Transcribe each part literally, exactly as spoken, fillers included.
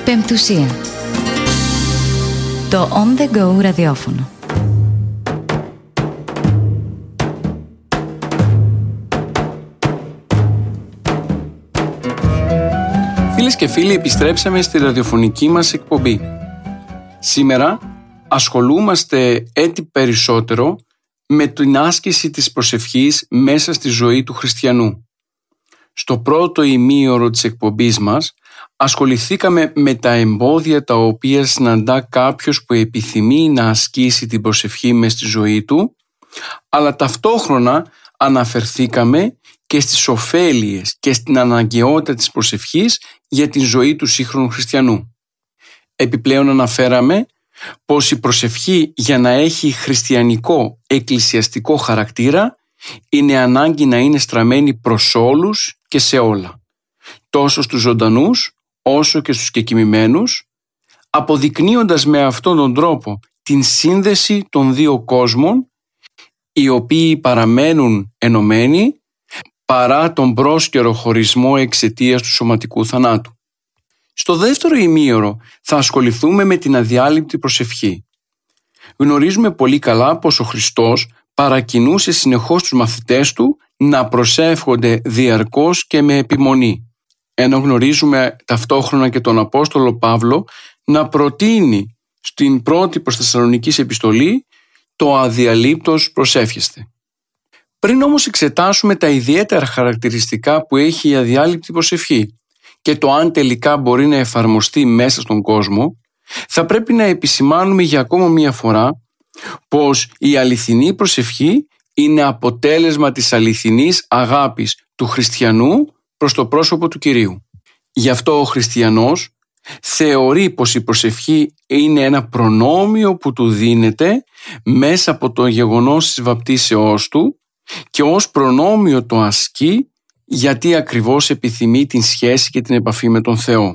Πεμπτουσία. Το On The Go ραδιόφωνο. Φίλες και φίλοι, επιστρέψαμε στη ραδιοφωνική μας εκπομπή. Σήμερα ασχολούμαστε έτσι περισσότερο με την άσκηση της προσευχής μέσα στη ζωή του χριστιανού. Στο πρώτο ημίωρο της εκπομπής μας ασχοληθήκαμε με τα εμπόδια τα οποία συναντά κάποιος που επιθυμεί να ασκήσει την προσευχή μες στη ζωή του, αλλά ταυτόχρονα αναφερθήκαμε και στις ωφέλειες και στην αναγκαιότητα της προσευχής για την ζωή του σύγχρονου χριστιανού. Επιπλέον αναφέραμε πως η προσευχή για να έχει χριστιανικό εκκλησιαστικό χαρακτήρα είναι ανάγκη να είναι στραμμένη προς όλους και σε όλα, τόσο στους ζωντανούς όσο και στους κεκοιμημένους, αποδεικνύοντας με αυτόν τον τρόπο την σύνδεση των δύο κόσμων, οι οποίοι παραμένουν ενωμένοι παρά τον πρόσκαιρο χωρισμό εξαιτίας του σωματικού θανάτου. Στο δεύτερο ημίωρο θα ασχοληθούμε με την αδιάλειπτη προσευχή. Γνωρίζουμε πολύ καλά πως ο Χριστός παρακινούσε συνεχώς τους μαθητές του να προσεύχονται διαρκώς και με επιμονή. Ενώ γνωρίζουμε ταυτόχρονα και τον Απόστολο Παύλο να προτείνει στην πρώτη προς Θεσσαλονικής επιστολή το αδιαλείπτως προσεύχεστε. Πριν όμως εξετάσουμε τα ιδιαίτερα χαρακτηριστικά που έχει η αδιάλειπτη προσευχή και το αν τελικά μπορεί να εφαρμοστεί μέσα στον κόσμο, θα πρέπει να επισημάνουμε για ακόμα μία φορά πως η αληθινή προσευχή είναι αποτέλεσμα της αληθινής αγάπης του χριστιανού προς το πρόσωπο του Κυρίου. Γι' αυτό ο χριστιανός θεωρεί πως η προσευχή είναι ένα προνόμιο που του δίνεται μέσα από το γεγονός της βαπτίσεώς του και ως προνόμιο το ασκεί γιατί ακριβώς επιθυμεί την σχέση και την επαφή με τον Θεό.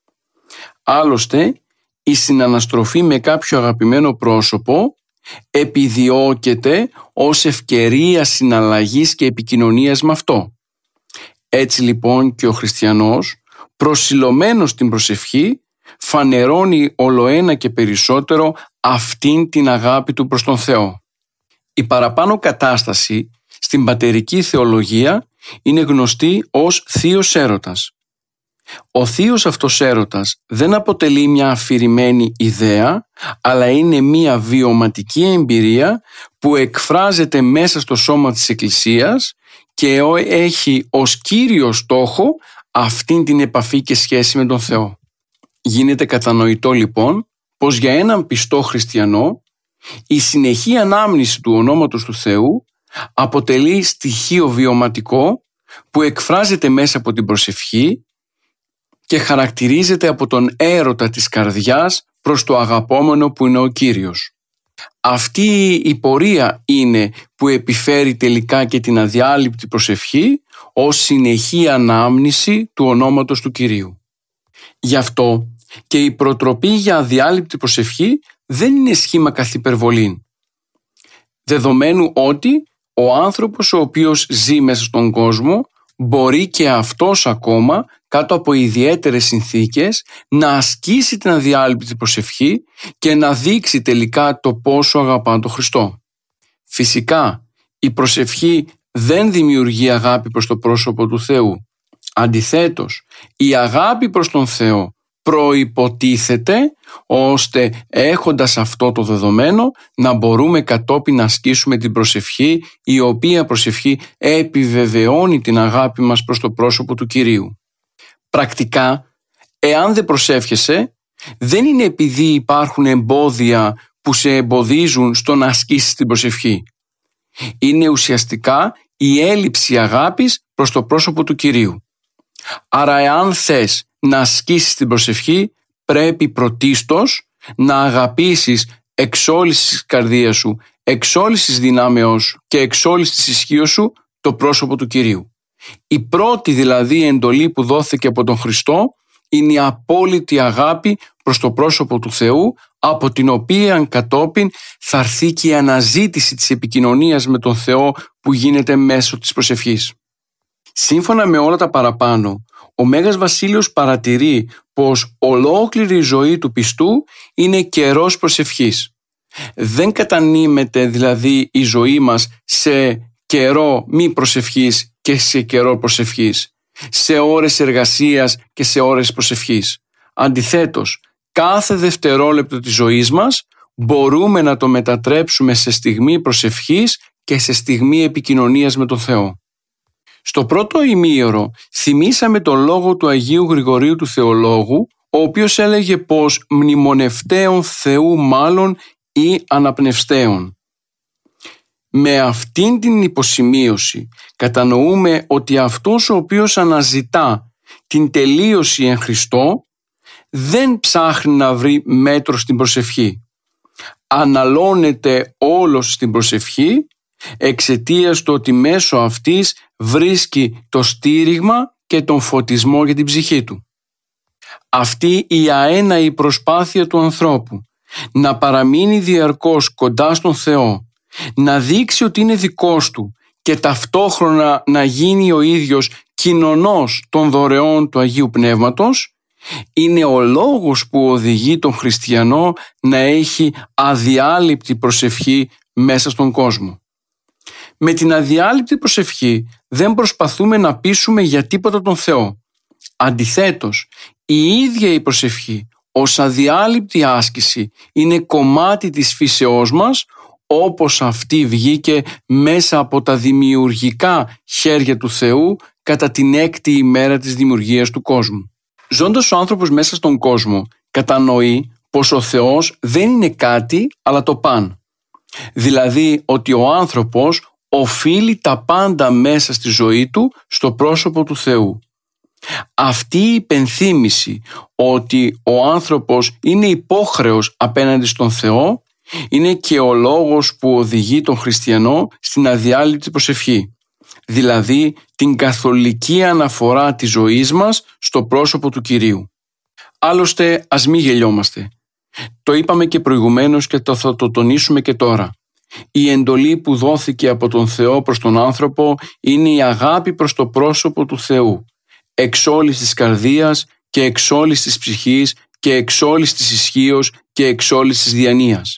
Άλλωστε, η συναναστροφή με κάποιο αγαπημένο πρόσωπο επιδιώκεται ως ευκαιρία συναλλαγής και επικοινωνίας με αυτό. Έτσι λοιπόν και ο χριστιανός, προσιλωμένος στην προσευχή, φανερώνει ολοένα και περισσότερο αυτήν την αγάπη του προς τον Θεό. Η παραπάνω κατάσταση στην πατερική θεολογία είναι γνωστή ως θείος έρωτας. Ο θείος αυτός έρωτας δεν αποτελεί μια αφηρημένη ιδέα, αλλά είναι μια βιωματική εμπειρία που εκφράζεται μέσα στο σώμα της Εκκλησίας και έχει ως κύριο στόχο αυτήν την επαφή και σχέση με τον Θεό. Γίνεται κατανοητό λοιπόν πως για έναν πιστό χριστιανό η συνεχή ανάμνηση του ονόματος του Θεού αποτελεί στοιχείο βιωματικό που εκφράζεται μέσα από την προσευχή και χαρακτηρίζεται από τον έρωτα της καρδιάς προς το αγαπόμενο που είναι ο Κύριος. Αυτή η πορεία είναι που επιφέρει τελικά και την αδιάλειπτη προσευχή ως συνεχή ανάμνηση του ονόματος του Κυρίου. Γι' αυτό και η προτροπή για αδιάλειπτη προσευχή δεν είναι σχήμα καθ' υπερβολήν. Δεδομένου ότι ο άνθρωπος ο οποίος ζει μέσα στον κόσμο μπορεί και αυτός ακόμα κάτω από ιδιαίτερες συνθήκες να ασκήσει την αδιάλειπτη προσευχή και να δείξει τελικά το πόσο αγαπά τον Χριστό. Φυσικά η προσευχή δεν δημιουργεί αγάπη προς το πρόσωπο του Θεού. Αντιθέτως, η αγάπη προς τον Θεό προϋποτίθεται ώστε έχοντας αυτό το δεδομένο να μπορούμε κατόπιν να ασκήσουμε την προσευχή, η οποία προσευχή επιβεβαιώνει την αγάπη μας προς το πρόσωπο του Κυρίου. Πρακτικά, εάν δεν προσεύχεσαι, δεν είναι επειδή υπάρχουν εμπόδια που σε εμποδίζουν στο να ασκήσεις την προσευχή. Είναι ουσιαστικά η έλλειψη αγάπης προς το πρόσωπο του Κυρίου. Άρα εάν θες να ασκήσεις την προσευχή, πρέπει πρωτίστως να αγαπήσεις εξ όλης της καρδίας σου, εξ όλης της δυνάμεώς σου και εξ όλης της ισχύως σου το πρόσωπο του Κυρίου. Η πρώτη δηλαδή εντολή που δόθηκε από τον Χριστό είναι η απόλυτη αγάπη προς το πρόσωπο του Θεού, από την οποία κατόπιν θα έρθει και η αναζήτηση της επικοινωνίας με τον Θεό που γίνεται μέσω της προσευχής. Σύμφωνα με όλα τα παραπάνω, ο Μέγας Βασίλειος παρατηρεί πως ολόκληρη η ζωή του πιστού είναι καιρός προσευχής. Δεν κατανείμεται δηλαδή η ζωή μας σε καιρό μη προσευχής και σε καιρό προσευχής, σε ώρες εργασίας και σε ώρες προσευχής. Αντιθέτως, κάθε δευτερόλεπτο της ζωής μας μπορούμε να το μετατρέψουμε σε στιγμή προσευχής και σε στιγμή επικοινωνίας με τον Θεό. Στο πρώτο ημίωρο θυμήσαμε τον λόγο του Αγίου Γρηγορίου του Θεολόγου, ο οποίος έλεγε πως μνημονευτέων Θεού μάλλον ή αναπνευστέων. Με αυτήν την υποσημείωση κατανοούμε ότι αυτός ο οποίος αναζητά την τελείωση εν Χριστώ δεν ψάχνει να βρει μέτρο στην προσευχή. Αναλώνεται όλος στην προσευχή εξαιτίας του ότι μέσω αυτής βρίσκει το στήριγμα και τον φωτισμό για την ψυχή του. Αυτή η αέναη προσπάθεια του ανθρώπου να παραμείνει διαρκώς κοντά στον Θεό, να δείξει ότι είναι δικός του και ταυτόχρονα να γίνει ο ίδιος κοινωνός των δωρεών του Αγίου Πνεύματος, είναι ο λόγος που οδηγεί τον χριστιανό να έχει αδιάλειπτη προσευχή μέσα στον κόσμο. Με την αδιάλειπτη προσευχή δεν προσπαθούμε να πείσουμε για τίποτα τον Θεό. Αντιθέτως, η ίδια η προσευχή ως αδιάλειπτη άσκηση είναι κομμάτι της φύσεώς μας, όπως αυτή βγήκε μέσα από τα δημιουργικά χέρια του Θεού κατά την έκτη ημέρα της δημιουργίας του κόσμου. Ζώντας ο άνθρωπος μέσα στον κόσμο, κατανοεί πως ο Θεός δεν είναι κάτι αλλά το παν. Δηλαδή ότι ο άνθρωπος οφείλει τα πάντα μέσα στη ζωή του στο πρόσωπο του Θεού. Αυτή η υπενθύμηση ότι ο άνθρωπος είναι υπόχρεος απέναντι στον Θεό είναι και ο λόγος που οδηγεί τον χριστιανό στην αδιάλειπτη προσευχή. Δηλαδή την καθολική αναφορά της ζωής μας στο πρόσωπο του Κυρίου. Άλλωστε ας μην γελιόμαστε. Το είπαμε και προηγουμένως και το θα το τονίσουμε και τώρα. Η εντολή που δόθηκε από τον Θεό προς τον άνθρωπο είναι η αγάπη προς το πρόσωπο του Θεού, εξ όλης της καρδίας και εξ όλης της ψυχής και εξ όλης της ισχύος και εξ όλης της διανοίας.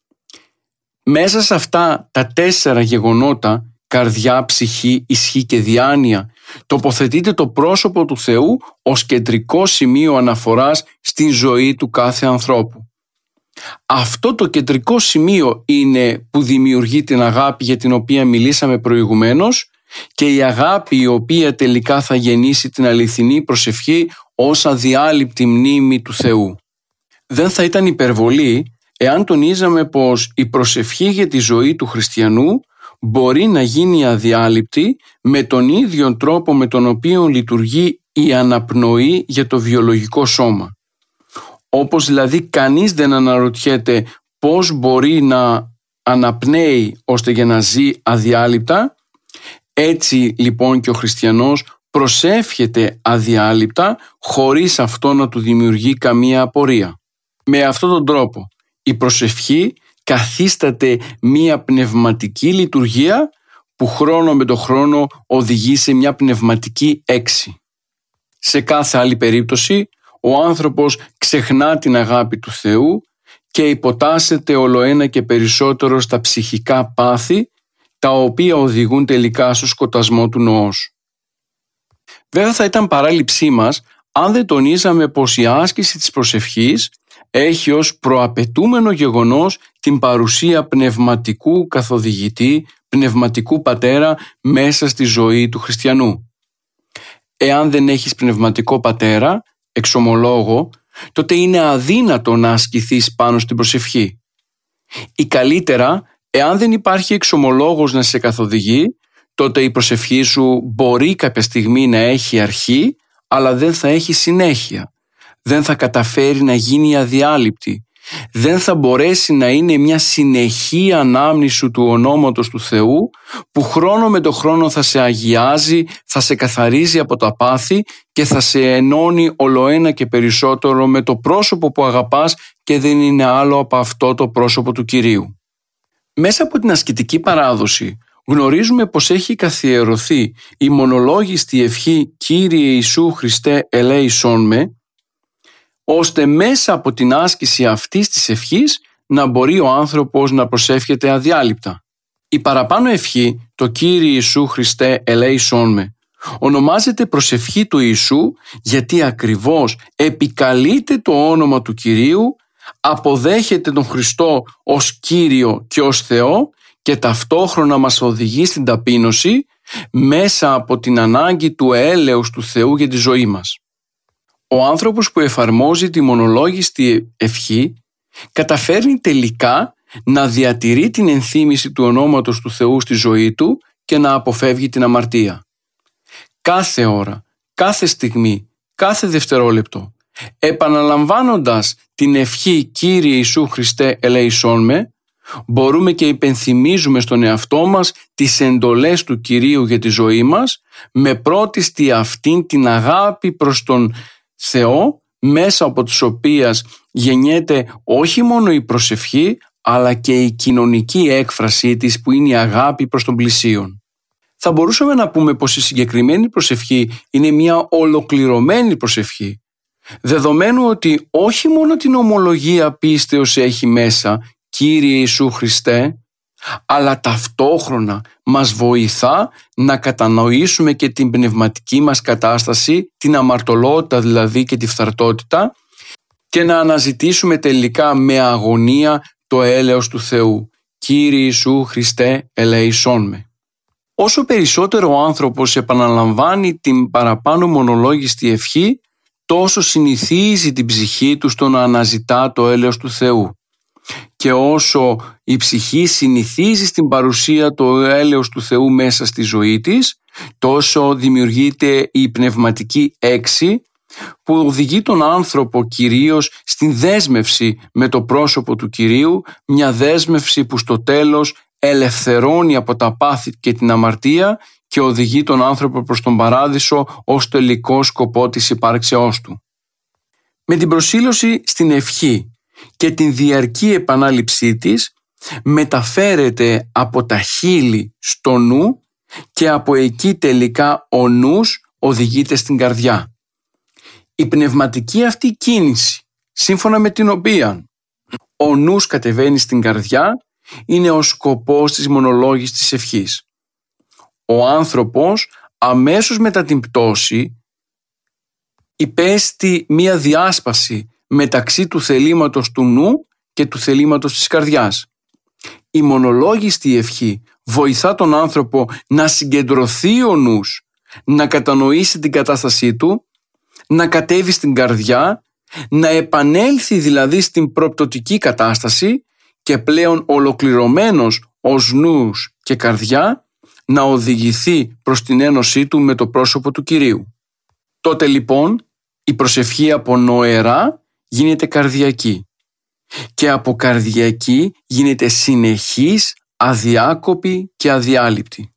Μέσα σε αυτά τα τέσσερα γεγονότα, καρδιά, ψυχή, ισχύ και διάνοια, τοποθετείται το πρόσωπο του Θεού ως κεντρικό σημείο αναφοράς στην ζωή του κάθε ανθρώπου. Αυτό το κεντρικό σημείο είναι που δημιουργεί την αγάπη για την οποία μιλήσαμε προηγουμένως και η αγάπη η οποία τελικά θα γεννήσει την αληθινή προσευχή ως αδιάλειπτη μνήμη του Θεού. Δεν θα ήταν υπερβολή εάν τονίζαμε πως η προσευχή για τη ζωή του χριστιανού μπορεί να γίνει αδιάλειπτη με τον ίδιο τρόπο με τον οποίο λειτουργεί η αναπνοή για το βιολογικό σώμα. Όπως δηλαδή κανείς δεν αναρωτιέται πώς μπορεί να αναπνέει ώστε για να ζει αδιάλειπτα, έτσι λοιπόν και ο χριστιανός προσεύχεται αδιάλειπτα χωρίς αυτό να του δημιουργεί καμία απορία. Με αυτόν τον τρόπο η προσευχή καθίσταται μία πνευματική λειτουργία που χρόνο με το χρόνο οδηγεί σε μια πνευματική έξι. Σε κάθε άλλη περίπτωση ο άνθρωπος ξεχνά την αγάπη του Θεού και υποτάσσεται ολοένα και περισσότερο στα ψυχικά πάθη, τα οποία οδηγούν τελικά στο σκοτασμό του νοός. Βέβαια θα ήταν παράληψή μας αν δεν τονίζαμε πως η άσκηση της προσευχής έχει ως προαπαιτούμενο γεγονός την παρουσία πνευματικού καθοδηγητή, πνευματικού πατέρα μέσα στη ζωή του χριστιανού. Εάν δεν έχεις πνευματικό πατέρα, εξομολόγο, τότε είναι αδύνατο να ασκηθείς πάνω στην προσευχή. Ή καλύτερα, εάν δεν υπάρχει εξομολόγος να σε καθοδηγεί, τότε η προσευχή σου μπορεί κάποια στιγμή να έχει αρχή, αλλά δεν θα έχει συνέχεια. Δεν θα καταφέρει να γίνει αδιάλειπτη. Δεν θα μπορέσει να είναι μια συνεχή ανάμνηση του ονόματος του Θεού που χρόνο με το χρόνο θα σε αγιάζει, θα σε καθαρίζει από τα πάθη και θα σε ενώνει ολοένα και περισσότερο με το πρόσωπο που αγαπάς και δεν είναι άλλο από αυτό το πρόσωπο του Κυρίου. Μέσα από την ασκητική παράδοση γνωρίζουμε πως έχει καθιερωθεί η μονολόγιστη ευχή «Κύριε Ιησού Χριστέ ελέησόν με», ώστε μέσα από την άσκηση αυτής της ευχής να μπορεί ο άνθρωπος να προσεύχεται αδιάλειπτα. Η παραπάνω ευχή, το «Κύριε Ιησού Χριστέ ελέησόν με», ονομάζεται προσευχή του Ιησού γιατί ακριβώς επικαλείται το όνομα του Κυρίου, αποδέχεται τον Χριστό ως Κύριο και ως Θεό και ταυτόχρονα μας οδηγεί στην ταπείνωση μέσα από την ανάγκη του έλεους του Θεού για τη ζωή μας. Ο άνθρωπος που εφαρμόζει τη μονολόγιστη ευχή καταφέρνει τελικά να διατηρεί την ενθύμηση του ονόματος του Θεού στη ζωή του και να αποφεύγει την αμαρτία. Κάθε ώρα, κάθε στιγμή, κάθε δευτερόλεπτο, επαναλαμβάνοντας την ευχή «Κύριε Ιησού Χριστέ ελέησόν με», μπορούμε και υπενθυμίζουμε στον εαυτό μας τις εντολές του Κυρίου για τη ζωή μας, με πρώτιστη αυτήν την αγάπη προς τον Θεό, μέσα από τις οποίες γεννιέται όχι μόνο η προσευχή, αλλά και η κοινωνική έκφρασή της που είναι η αγάπη προς τον πλησίον. Θα μπορούσαμε να πούμε πως η συγκεκριμένη προσευχή είναι μια ολοκληρωμένη προσευχή, δεδομένου ότι όχι μόνο την ομολογία πίστεως έχει μέσα «Κύριε Ιησού Χριστέ», αλλά ταυτόχρονα μας βοηθά να κατανοήσουμε και την πνευματική μας κατάσταση, την αμαρτωλότητα δηλαδή και τη φθαρτότητα, και να αναζητήσουμε τελικά με αγωνία το έλεος του Θεού. «Κύριε Ιησού Χριστέ ελέησόν με». Όσο περισσότερο ο άνθρωπος επαναλαμβάνει την παραπάνω μονολόγιστη ευχή, τόσο συνηθίζει την ψυχή του στο να αναζητά το έλεος του Θεού. Και όσο η ψυχή συνηθίζει στην παρουσία το έλεος του Θεού μέσα στη ζωή της, τόσο δημιουργείται η πνευματική έξι που οδηγεί τον άνθρωπο κυρίως στην δέσμευση με το πρόσωπο του Κυρίου, μια δέσμευση που στο τέλος ελευθερώνει από τα πάθη και την αμαρτία και οδηγεί τον άνθρωπο προς τον παράδεισο ως τελικό σκοπό της υπάρξεώς του. Με την προσήλωση στην ευχή και την διαρκή επανάληψή της μεταφέρεται από τα χείλη στο νου και από εκεί τελικά ο νους οδηγείται στην καρδιά. Η πνευματική αυτή κίνηση, σύμφωνα με την οποία ο νους κατεβαίνει στην καρδιά, είναι ο σκοπός της μονολόγιστης ευχής. Ο άνθρωπος αμέσως μετά την πτώση υπέστη μία διάσπαση μεταξύ του θελήματος του νου και του θελήματος της καρδιάς. Η μονολόγιστη ευχή βοηθά τον άνθρωπο να συγκεντρωθεί ο νους, να κατανοήσει την κατάστασή του, να κατέβει στην καρδιά, να επανέλθει δηλαδή στην προπτωτική κατάσταση και πλέον ολοκληρωμένος ως νους και καρδιά να οδηγηθεί προς την ένωσή του με το πρόσωπο του Κυρίου. Τότε λοιπόν η προσευχή από νοερά γίνεται καρδιακή και από καρδιακή γίνεται συνεχής, αδιάκοπη και αδιάλειπτη.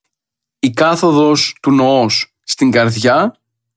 Η κάθοδος του νοός στην καρδιά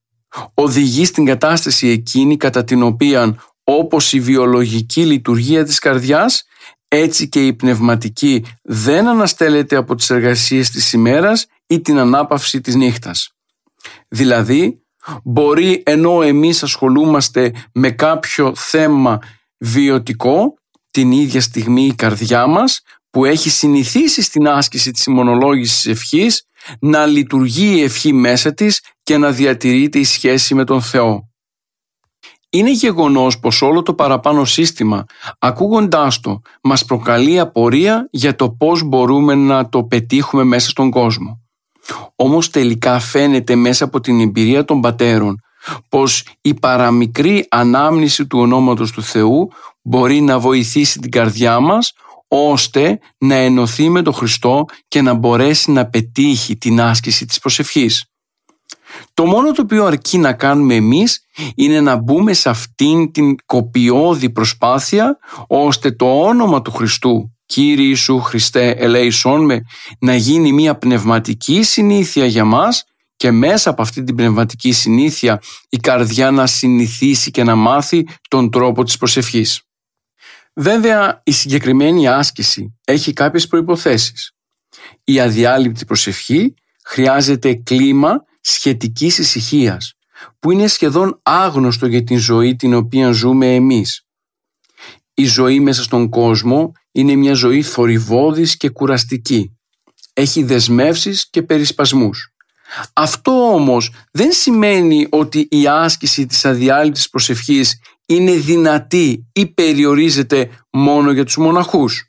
οδηγεί στην κατάσταση εκείνη κατά την οποία, όπως η βιολογική λειτουργία της καρδιάς, έτσι και η πνευματική δεν αναστέλλεται από τις εργασίες της ημέρας ή την ανάπαυση της νύχτας. Δηλαδή, μπορεί ενώ εμείς ασχολούμαστε με κάποιο θέμα βιωτικό, την ίδια στιγμή η καρδιά μας, που έχει συνηθίσει στην άσκηση της μονολόγησης ευχής, να λειτουργεί η ευχή μέσα της και να διατηρείται η σχέση με τον Θεό. Είναι γεγονός πως όλο το παραπάνω σύστημα, ακούγοντάς το, μας προκαλεί απορία για το πώς μπορούμε να το πετύχουμε μέσα στον κόσμο. Όμως τελικά φαίνεται μέσα από την εμπειρία των πατέρων πως η παραμικρή ανάμνηση του ονόματος του Θεού μπορεί να βοηθήσει την καρδιά μας ώστε να ενωθεί με τον Χριστό και να μπορέσει να πετύχει την άσκηση της προσευχής. Το μόνο το οποίο αρκεί να κάνουμε εμείς είναι να μπούμε σε αυτήν την κοπιώδη προσπάθεια ώστε το όνομα του Χριστού, Κύριε Ιησού Χριστέ ελέησόν με, να γίνει μια πνευματική συνήθεια για μας και μέσα από αυτή την πνευματική συνήθεια η καρδιά να συνηθίσει και να μάθει τον τρόπο της προσευχής. Βέβαια, η συγκεκριμένη άσκηση έχει κάποιες προϋποθέσεις. Η αδιάλειπτη προσευχή χρειάζεται κλίμα σχετικής ησυχίας, που είναι σχεδόν άγνωστο για την ζωή την οποία ζούμε εμείς. Η ζωή μέσα στον κόσμο είναι μια ζωή θορυβώδης και κουραστική. Έχει δεσμεύσεις και περισπασμούς. Αυτό όμως δεν σημαίνει ότι η άσκηση της αδιάλειπτης προσευχής είναι δυνατή ή περιορίζεται μόνο για τους μοναχούς.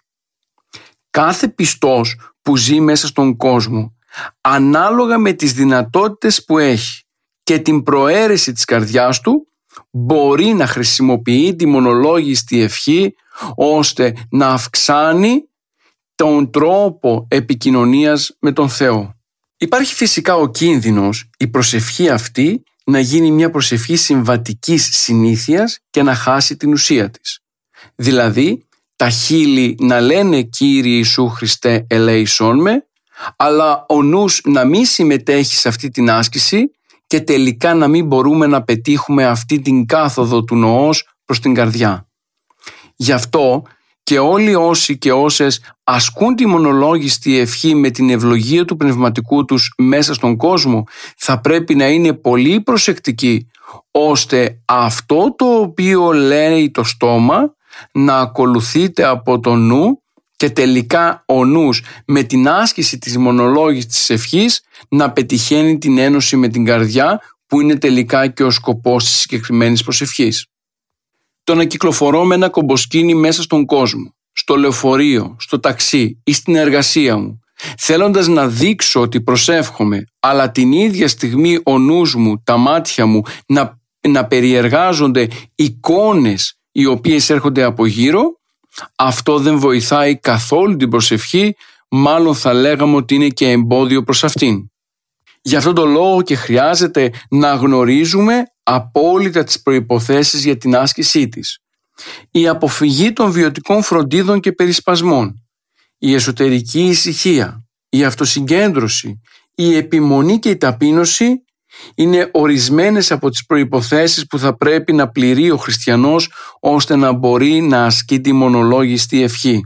Κάθε πιστός που ζει μέσα στον κόσμο, ανάλογα με τις δυνατότητες που έχει και την προαίρεση της καρδιάς του, μπορεί να χρησιμοποιεί τη μονολόγιστη ευχή ώστε να αυξάνει τον τρόπο επικοινωνίας με τον Θεό. Υπάρχει φυσικά ο κίνδυνος η προσευχή αυτή να γίνει μια προσευχή συμβατικής συνήθειας και να χάσει την ουσία της. Δηλαδή, τα χείλη να λένε «Κύριε Ιησού Χριστέ ελέησόν με», αλλά ο νους να μην συμμετέχει σε αυτή την άσκηση και τελικά να μην μπορούμε να πετύχουμε αυτή την κάθοδο του νοός προς την καρδιά. Γι' αυτό και όλοι όσοι και όσες ασκούν τη μονολόγιστη ευχή με την ευλογία του πνευματικού τους μέσα στον κόσμο θα πρέπει να είναι πολύ προσεκτικοί ώστε αυτό το οποίο λέει το στόμα να ακολουθείται από το νου και τελικά ο νους με την άσκηση της μονολόγιστης ευχής να πετυχαίνει την ένωση με την καρδιά που είναι τελικά και ο σκοπός της συγκεκριμένης προσευχής. Το να κυκλοφορώ με ένα κομποσκήνι μέσα στον κόσμο, στο λεωφορείο, στο ταξί ή στην εργασία μου, θέλοντας να δείξω ότι προσεύχομαι, αλλά την ίδια στιγμή ο νους μου, τα μάτια μου να, να περιεργάζονται εικόνες οι οποίες έρχονται από γύρω, αυτό δεν βοηθάει καθόλου την προσευχή, μάλλον θα λέγαμε ότι είναι και εμπόδιο προς αυτήν. Γι' αυτόν τον λόγο και χρειάζεται να γνωρίζουμε απόλυτα τις προϋποθέσεις για την άσκησή της. Η αποφυγή των βιωτικών φροντίδων και περισπασμών, η εσωτερική ησυχία, η αυτοσυγκέντρωση, η επιμονή και η ταπείνωση είναι ορισμένες από τις προϋποθέσεις που θα πρέπει να πληρεί ο χριστιανός ώστε να μπορεί να ασκεί τη μονολόγιστη ευχή.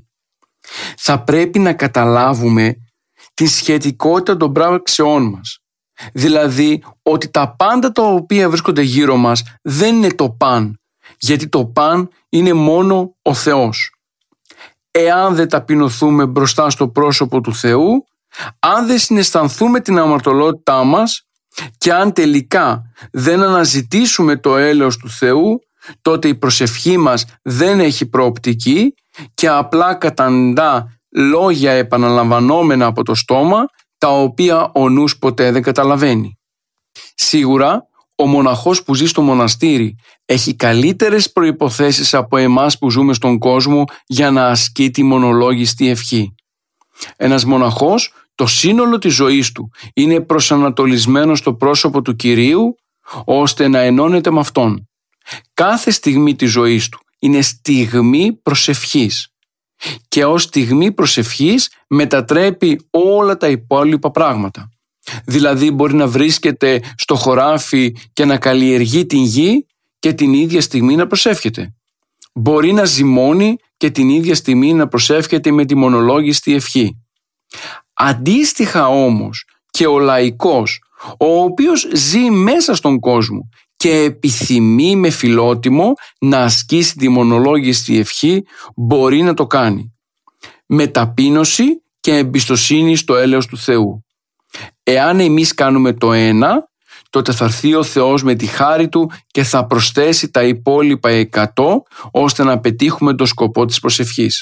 Θα πρέπει να καταλάβουμε τη σχετικότητα των πράξεών μας. Δηλαδή ότι τα πάντα τα οποία βρίσκονται γύρω μας δεν είναι το παν, γιατί το παν είναι μόνο ο Θεός. Εάν δεν ταπεινωθούμε μπροστά στο πρόσωπο του Θεού, αν δεν συναισθανθούμε την αμαρτωλότητά μας και αν τελικά δεν αναζητήσουμε το έλεος του Θεού, τότε η προσευχή μας δεν έχει προοπτική και απλά καταντά λόγια επαναλαμβανόμενα από το στόμα, τα οποία ο νους ποτέ δεν καταλαβαίνει. Σίγουρα, ο μοναχός που ζει στο μοναστήρι έχει καλύτερες προϋποθέσεις από εμάς που ζούμε στον κόσμο για να ασκεί τη μονολόγιστη ευχή. Ένας μοναχός, το σύνολο της ζωής του είναι προσανατολισμένο στο πρόσωπο του Κυρίου, ώστε να ενώνεται με Αυτόν. Κάθε στιγμή της ζωής του είναι στιγμή προσευχής. Και ως στιγμή προσευχής μετατρέπει όλα τα υπόλοιπα πράγματα. Δηλαδή μπορεί να βρίσκεται στο χωράφι και να καλλιεργεί την γη και την ίδια στιγμή να προσεύχεται. Μπορεί να ζυμώνει και την ίδια στιγμή να προσεύχεται με τη μονολόγιστη ευχή. Αντίστοιχα όμως και ο λαϊκός, ο οποίος ζει μέσα στον κόσμο και επιθυμεί με φιλότιμο να ασκήσει τη μονολόγιστη ευχή, μπορεί να το κάνει με ταπείνωση και εμπιστοσύνη στο έλεος του Θεού. Εάν εμείς κάνουμε το ένα, τότε θα έρθει ο Θεός με τη χάρη Του και θα προσθέσει τα υπόλοιπα εκατό ώστε να πετύχουμε το σκοπό της προσευχής.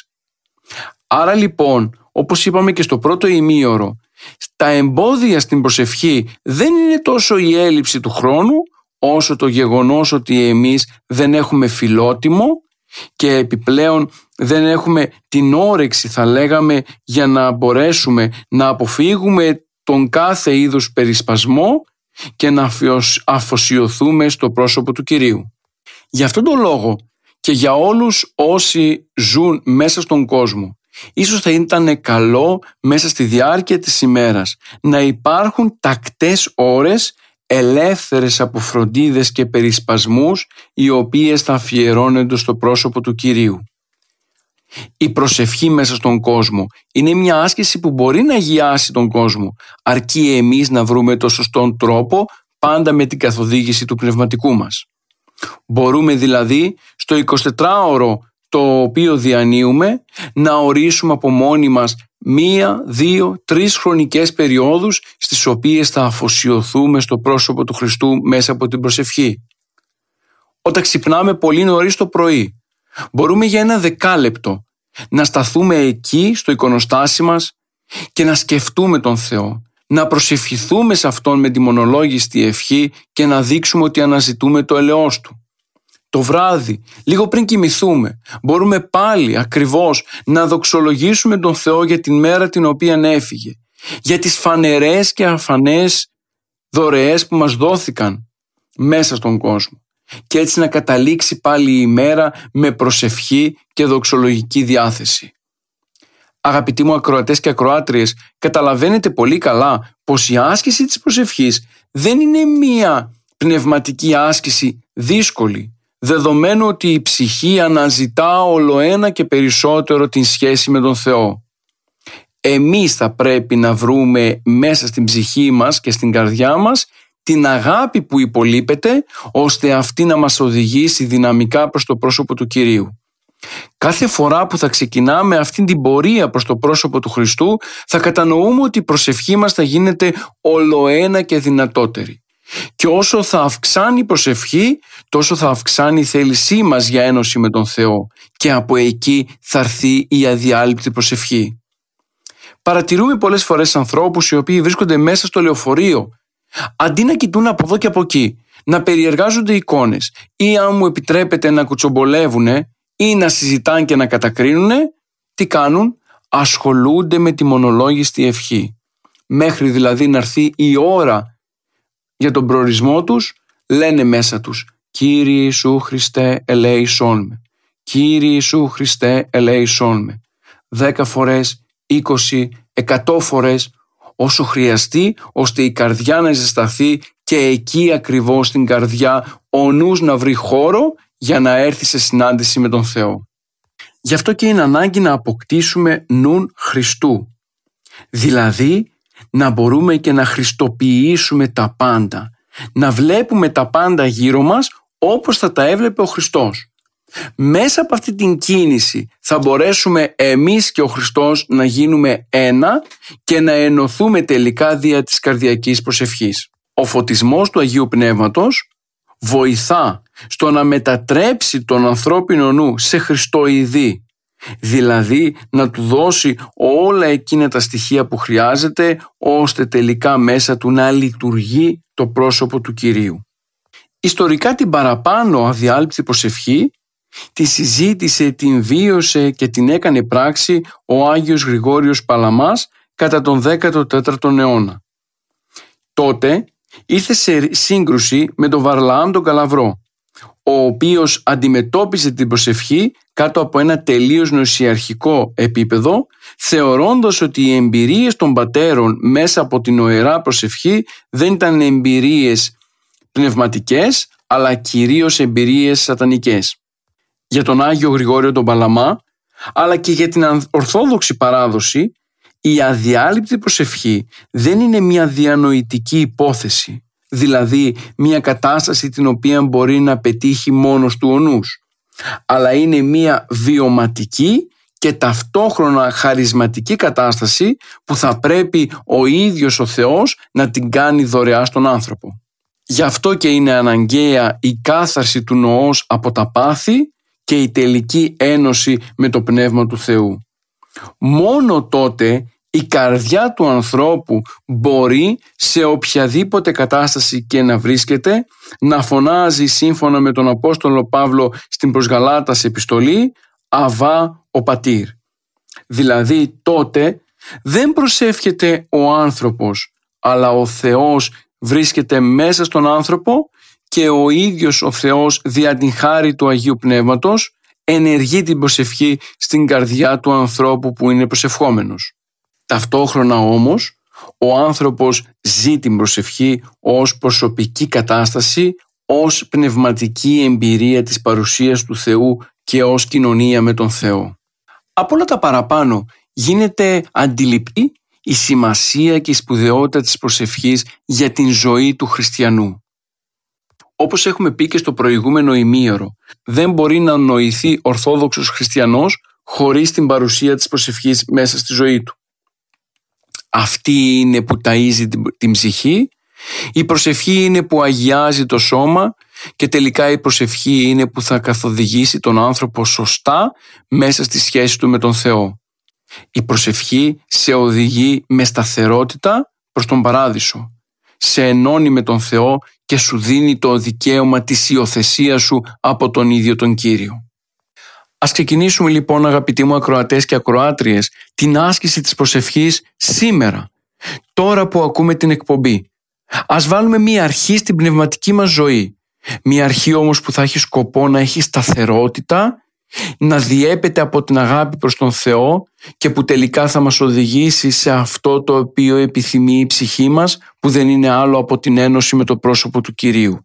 Άρα λοιπόν, όπως είπαμε και στο πρώτο ημίωρο, τα εμπόδια στην προσευχή δεν είναι τόσο η έλλειψη του χρόνου, όσο το γεγονός ότι εμείς δεν έχουμε φιλότιμο και επιπλέον δεν έχουμε την όρεξη, θα λέγαμε, για να μπορέσουμε να αποφύγουμε τον κάθε είδους περισπασμό και να αφοσιωθούμε στο πρόσωπο του Κυρίου. Γι' αυτόν τον λόγο και για όλους όσοι ζουν μέσα στον κόσμο, ίσως θα ήταν καλό μέσα στη διάρκεια της ημέρας να υπάρχουν τακτές ώρες ελεύθερες από φροντίδες και περισπασμούς, οι οποίες θα αφιερώνονται στο πρόσωπο του Κυρίου. Η προσευχή μέσα στον κόσμο είναι μια άσκηση που μπορεί να αγιάσει τον κόσμο, αρκεί εμείς να βρούμε το σωστό τρόπο, πάντα με την καθοδήγηση του πνευματικού μας. Μπορούμε δηλαδή στο εικοσιτετράωρο το οποίο διανύουμε να ορίσουμε από μόνοι μας μία, δύο, τρεις χρονικές περιόδους στις οποίες θα αφοσιωθούμε στο πρόσωπο του Χριστού μέσα από την προσευχή. Όταν ξυπνάμε πολύ νωρίς το πρωί, μπορούμε για ένα δεκάλεπτο να σταθούμε εκεί στο εικονοστάσι μας και να σκεφτούμε τον Θεό, να προσευχηθούμε σε Αυτόν με τη μονολόγιστη ευχή και να δείξουμε ότι αναζητούμε το ελεός Του. Το βράδυ, λίγο πριν κοιμηθούμε, μπορούμε πάλι ακριβώς να δοξολογήσουμε τον Θεό για την μέρα την οποία έφυγε, για τις φανερές και αφανές δωρεές που μας δόθηκαν μέσα στον κόσμο και έτσι να καταλήξει πάλι η ημέρα με προσευχή και δοξολογική διάθεση. Αγαπητοί μου ακροατές και ακροάτριες, καταλαβαίνετε πολύ καλά πως η άσκηση της προσευχής δεν είναι μία πνευματική άσκηση δύσκολη, δεδομένου ότι η ψυχή αναζητά ολοένα και περισσότερο την σχέση με τον Θεό. Εμείς θα πρέπει να βρούμε μέσα στην ψυχή μας και στην καρδιά μας την αγάπη που υπολείπεται, ώστε αυτή να μας οδηγήσει δυναμικά προς το πρόσωπο του Κυρίου. Κάθε φορά που θα ξεκινάμε αυτή την πορεία προς το πρόσωπο του Χριστού, θα κατανοούμε ότι η προσευχή μας θα γίνεται ολοένα και δυνατότερη. Και όσο θα αυξάνει η προσευχή, τόσο θα αυξάνει η θέλησή μας για ένωση με τον Θεό και από εκεί θα έρθει η αδιάλειπτη προσευχή. Παρατηρούμε πολλές φορές ανθρώπους οι οποίοι βρίσκονται μέσα στο λεωφορείο, αντί να κοιτούν από εδώ και από εκεί, να περιεργάζονται εικόνες ή αν μου επιτρέπετε να κουτσομπολεύουνε ή να συζητάνε και να κατακρίνουνε, τι κάνουν? Ασχολούνται με τη μονολόγιστη ευχή. Μέχρι δηλαδή να έρθει η ώρα για τον προορισμό τους, λένε μέσα τους «Κύριε Ιησού Χριστέ, ελέησόν με. Κύριε Ιησού Χριστέ, ελέησόν με». Δέκα φορές, είκοσι, εκατό φορές, όσο χρειαστεί, ώστε η καρδιά να ζεσταθεί και εκεί ακριβώς στην καρδιά ο νους να βρει χώρο για να έρθει σε συνάντηση με τον Θεό. Γι' αυτό και είναι ανάγκη να αποκτήσουμε νουν Χριστού. Δηλαδή να μπορούμε και να χριστοποιήσουμε τα πάντα, να βλέπουμε τα πάντα γύρω μας όπως θα τα έβλεπε ο Χριστός. Μέσα από αυτή την κίνηση θα μπορέσουμε εμείς και ο Χριστός να γίνουμε ένα και να ενωθούμε τελικά δια της καρδιακής προσευχής. Ο φωτισμός του Αγίου Πνεύματος βοηθά στο να μετατρέψει τον ανθρώπινο νου σε χριστοειδή, δηλαδή να του δώσει όλα εκείνα τα στοιχεία που χρειάζεται ώστε τελικά μέσα του να λειτουργεί το πρόσωπο του Κυρίου. Ιστορικά την παραπάνω αδιάλειπτη προσευχή τη συζήτησε, την βίωσε και την έκανε πράξη ο Άγιος Γρηγόριος Παλαμάς κατά τον δέκατο τέταρτο αιώνα. Τότε ήρθε σε σύγκρουση με τον Βαρλαάμ τον Καλαβρό, ο οποίος αντιμετώπιζε την προσευχή κάτω από ένα τελείως νοσιαρχικό επίπεδο, θεωρώντας ότι οι εμπειρίες των πατέρων μέσα από την οερά προσευχή δεν ήταν εμπειρίες πνευματικές, αλλά κυρίως εμπειρίες σατανικές. Για τον Άγιο Γρηγόριο τον Παλαμά, αλλά και για την ορθόδοξη παράδοση, η αδιάλειπτη προσευχή δεν είναι μια διανοητική υπόθεση, δηλαδή μια κατάσταση την οποία μπορεί να πετύχει μόνος του ο νους, αλλά είναι μια βιωματική και ταυτόχρονα χαρισματική κατάσταση που θα πρέπει ο ίδιος ο Θεός να την κάνει δωρεά στον άνθρωπο. Γι' αυτό και είναι αναγκαία η κάθαρση του νοός από τα πάθη και η τελική ένωση με το Πνεύμα του Θεού. Μόνο τότε η καρδιά του ανθρώπου μπορεί σε οποιαδήποτε κατάσταση και να βρίσκεται να φωνάζει σύμφωνα με τον Απόστολο Παύλο στην προς Γαλάτας επιστολή «Αβά ο Πατήρ». Δηλαδή τότε δεν προσεύχεται ο άνθρωπος, αλλά ο Θεός βρίσκεται μέσα στον άνθρωπο και ο ίδιος ο Θεός δια την χάρη του Αγίου Πνεύματος ενεργεί την προσευχή στην καρδιά του ανθρώπου που είναι προσευχόμενος. Ταυτόχρονα όμως ο άνθρωπος ζει την προσευχή ως προσωπική κατάσταση, ως πνευματική εμπειρία της παρουσίας του Θεού και ως κοινωνία με τον Θεό. Από όλα τα παραπάνω γίνεται αντιληπτή η σημασία και η σπουδαιότητα της προσευχής για την ζωή του χριστιανού. Όπως έχουμε πει και στο προηγούμενο ημίωρο, δεν μπορεί να νοηθεί ορθόδοξος χριστιανός χωρίς την παρουσία της προσευχής μέσα στη ζωή του. Αυτή είναι που ταΐζει την ψυχή, η προσευχή είναι που αγιάζει το σώμα και τελικά η προσευχή είναι που θα καθοδηγήσει τον άνθρωπο σωστά μέσα στη σχέση του με τον Θεό. Η προσευχή σε οδηγεί με σταθερότητα προς τον παράδεισο, σε ενώνει με τον Θεό και σου δίνει το δικαίωμα της υιοθεσίας σου από τον ίδιο τον Κύριο. Ας ξεκινήσουμε λοιπόν, αγαπητοί μου ακροατές και ακροάτριες, την άσκηση της προσευχής σήμερα, τώρα που ακούμε την εκπομπή. Ας βάλουμε μία αρχή στην πνευματική μας ζωή, μία αρχή όμως που θα έχει σκοπό να έχει σταθερότητα, να διέπεται από την αγάπη προς τον Θεό και που τελικά θα μας οδηγήσει σε αυτό το οποίο επιθυμεί η ψυχή μας, που δεν είναι άλλο από την ένωση με το πρόσωπο του Κυρίου.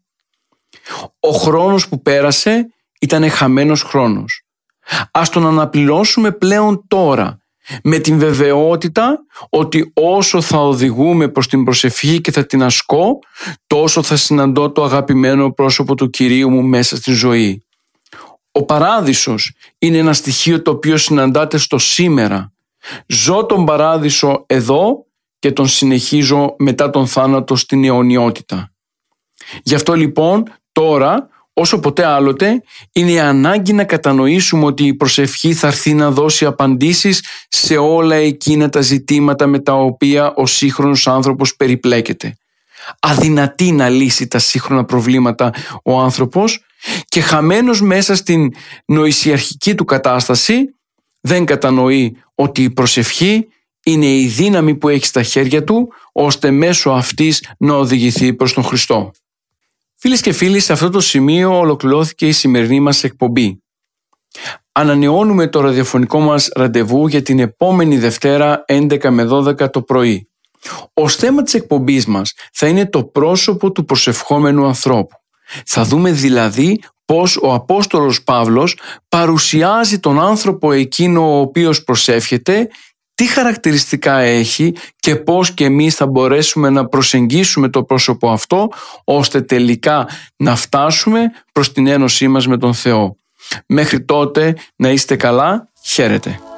Ο χρόνος που πέρασε ήταν χαμένος χρόνος. Ας τον αναπληρώσουμε πλέον τώρα, με την βεβαιότητα ότι όσο θα οδηγούμε προς την προσευχή και θα την ασκώ, τόσο θα συναντώ το αγαπημένο πρόσωπο του Κυρίου μου μέσα στη ζωή. Ο παράδεισος είναι ένα στοιχείο το οποίο συναντάται στο σήμερα. Ζω τον παράδεισο εδώ και τον συνεχίζω μετά τον θάνατο στην αιωνιότητα. Γι' αυτό λοιπόν τώρα, όσο ποτέ άλλοτε, είναι η ανάγκη να κατανοήσουμε ότι η προσευχή θα έρθει να δώσει απαντήσεις σε όλα εκείνα τα ζητήματα με τα οποία ο σύγχρονος άνθρωπος περιπλέκεται. Αδυνατεί να λύσει τα σύγχρονα προβλήματα ο άνθρωπος και χαμένος μέσα στην νοησιαρχική του κατάσταση δεν κατανοεί ότι η προσευχή είναι η δύναμη που έχει στα χέρια του ώστε μέσω αυτής να οδηγηθεί προς τον Χριστό. Φίλες και φίλοι, σε αυτό το σημείο ολοκληρώθηκε η σημερινή μας εκπομπή. Ανανεώνουμε το ραδιοφωνικό μας ραντεβού για την επόμενη Δευτέρα έντεκα με δώδεκα το πρωί. Ως θέμα της εκπομπής μας θα είναι το πρόσωπο του προσευχόμενου ανθρώπου. Θα δούμε δηλαδή πώς ο Απόστολος Παύλος παρουσιάζει τον άνθρωπο εκείνο ο οποίος προσεύχεται, τι χαρακτηριστικά έχει και πώς και εμείς θα μπορέσουμε να προσεγγίσουμε το πρόσωπο αυτό ώστε τελικά να φτάσουμε προς την ένωσή μας με τον Θεό. Μέχρι τότε να είστε καλά, χαίρετε.